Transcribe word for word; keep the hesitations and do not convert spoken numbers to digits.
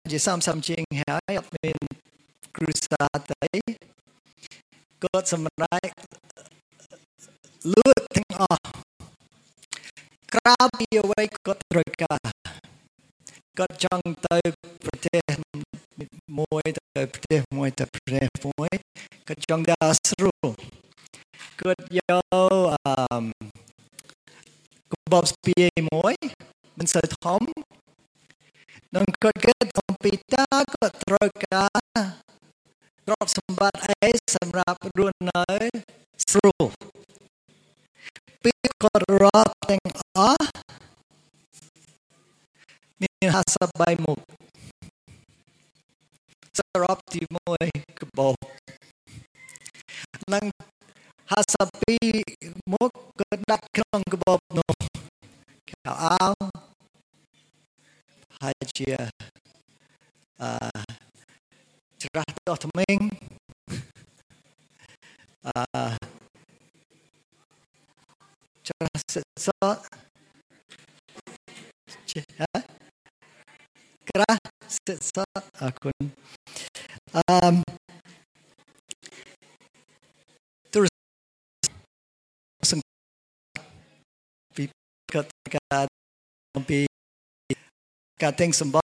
ជាសំសំជាងហើយអត់មានគ្រួសារទេគាត់សម្រេចលួចទាំងអស់ក្រៅពីអ្វីគាត់ត្រូវការគាត់ចង់ទៅប្រទេសមួយទៅប្រទេសមួយទៅប្រទេសមួយគាត់ចង់ដើរស្រួលគាត់យកអឺកបបស្ពាយមួយមិនសូវធំនឹងគាត់គិតអំពីតើគាត់ត្រូវការទ្រព្យសម្បត្តិអីសម្រាប់រស់នៅស្រួលពេលគាត់រាប់ទាំងអស់មានហាសាប់បាយមុខសរុបទីមួយកបោនឹងហាសាប់ពីមុខគាត់ដាក់ក្នុងកបោនោះកៅអៅហើយជាអឺច្រាស់ដោះថ្មីងអឺច្រាស់សសជាហ៎ក្រាស់សសអរគុណអឺទូរស័ព្ទពីកាត់ការអំពីការទិញសម្ប